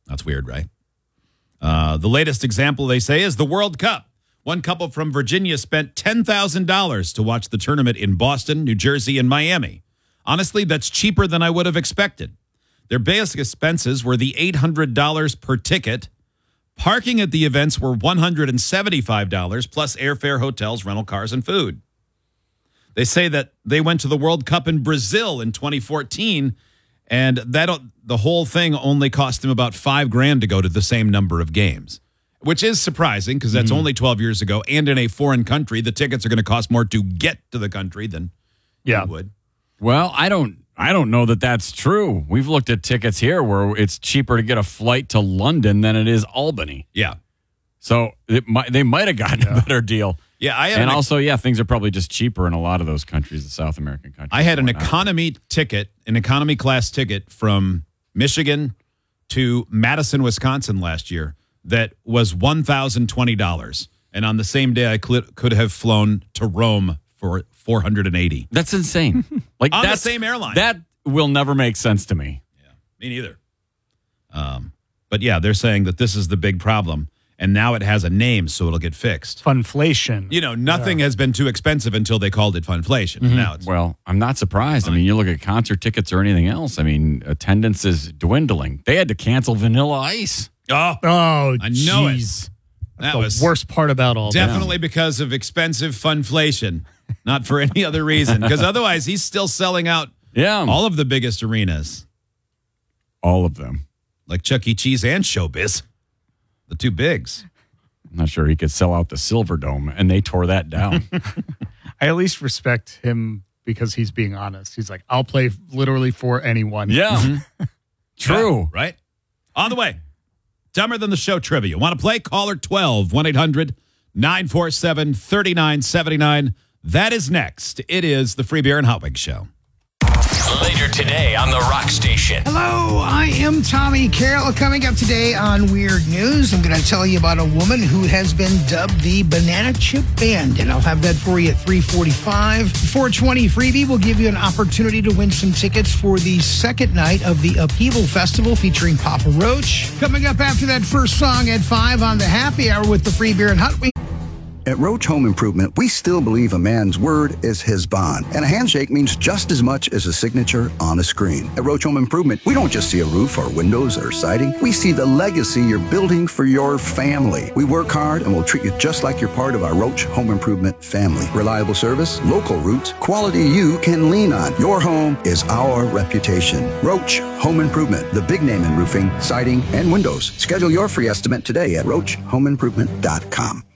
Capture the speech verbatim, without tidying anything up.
That's weird, right? Uh, the latest example, they say, is the World Cup. One couple from Virginia spent ten thousand dollars to watch the tournament in Boston, New Jersey, and Miami. Honestly, that's cheaper than I would have expected. Their basic expenses were the eight hundred dollars per ticket. Parking at the events were one hundred seventy-five dollars, plus airfare, hotels, rental cars, and food. They say that they went to the World Cup in Brazil in twenty fourteen, and that the whole thing only cost them about five grand to go to the same number of games, which is surprising because that's mm. only twelve years ago. And in a foreign country, the tickets are going to cost more to get to the country than yeah. you would. Well, I don't I don't know that that's true. We've looked at tickets here where it's cheaper to get a flight to London than it is Albany. Yeah. So it might, they might have gotten yeah. a better deal. Yeah, I had and an, also, yeah, things are probably just cheaper in a lot of those countries, the South American countries. I had an economy ticket, an economy class ticket from Michigan to Madison, Wisconsin last year that was one thousand twenty dollars. And on the same day, I could, could have flown to Rome for four hundred eighty dollars. That's insane. Like on that's, the same airline. That will never make sense to me. Yeah, me neither. Um, but yeah, they're saying that this is the big problem. And now it has a name, so it'll get fixed. Funflation. You know, nothing yeah. has been too expensive until they called it funflation. Mm-hmm. Now it's well, I'm not surprised. Fine. I mean, you look at concert tickets or anything else. I mean, attendance is dwindling. They had to cancel Vanilla Ice. Oh, oh, I know geez. it. That's that the was worst part about all definitely that. because of expensive funflation, not for any other reason. Because otherwise, he's still selling out. Yeah, all of the biggest arenas, all of them, like Chuck E. Cheese and Showbiz, the two bigs. I'm not sure he could sell out the Silverdome, and they tore that down. I at least respect him because he's being honest. He's like, I'll play literally for anyone. Yeah. Mm-hmm. True. Yeah, right? On the way. Dumber Than the Show trivia. Want to play? Caller twelve, one eight hundred nine four seven three nine seven nine. That is next. It is the Free Beer and Hot Wings Show. Later today on the Rock Station. Hello, I am Tommy Carroll. Coming up today on Weird News, I'm going to tell you about a woman who has been dubbed the Banana Chip Bandit. I'll have that for you at three forty-five. four twenty freebie will give you an opportunity to win some tickets for the second night of the Upheaval Festival featuring Papa Roach. Coming up after that first song at five on the Happy Hour with the Free Beer and Hot Wings. At Roach Home Improvement, we still believe a man's word is his bond, and a handshake means just as much as a signature on a screen. At Roach Home Improvement, we don't just see a roof or windows or siding. We see the legacy you're building for your family. We work hard and will treat you just like you're part of our Roach Home Improvement family. Reliable service, local roots, quality you can lean on. Your home is our reputation. Roach Home Improvement, the big name in roofing, siding, and windows. Schedule your free estimate today at roach home improvement dot com.